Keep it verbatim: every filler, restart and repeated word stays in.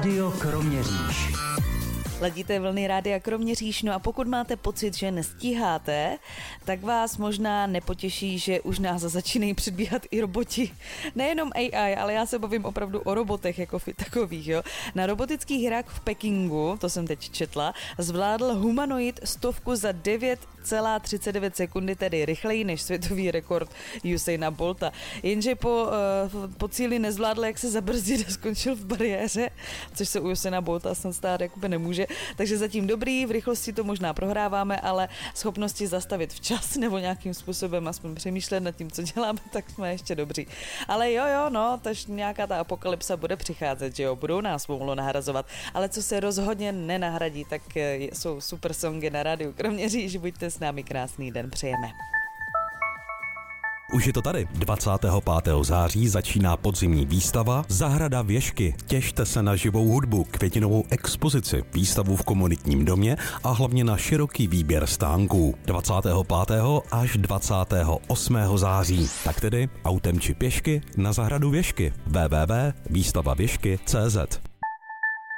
Rádio Kroměříž. Ladíte vlny Rádia Kroměříž, no a pokud máte pocit, že nestíháte, tak vás možná nepotěší, že už nás začínají předbíhat i roboti. Nejenom A I, ale já se bavím opravdu o robotech jako takových, jo. Na robotických hrách v Pekingu, to jsem teď četla, zvládl humanoid stovku za devět celá třicet devět sekundy, tedy rychleji než světový rekord Usaina Bolta. Jenže po, uh, po cíli nezvládl, jak se zabrzdit a skončil v bariéře, což se u Usaina Bolta snad stát jakoby nemůže. Takže zatím dobrý, v rychlosti to možná prohráváme, ale schopnosti zastavit včas nebo nějakým způsobem aspoň přemýšlet nad tím, co děláme, tak jsme ještě dobří. Ale jo, jo, no, takže nějaká ta apokalypsa bude přicházet, že jo, budou nás pomalu nahrazovat, ale co se rozhodně nenahradí, tak jsou super songy na rádiu Kroměříž, buďte s námi, krásný den přejeme. Už je to tady. dvacátého pátého září začíná podzimní výstava Zahrada Věšky. Těšte se na živou hudbu, květinovou expozici, výstavu v komunitním domě a hlavně na široký výběr stánků. dvacátého pátého až dvacátého osmého září. Tak tedy autem či pěšky na Zahradu Věšky. w w w tečka výstava věšky tečka cé zet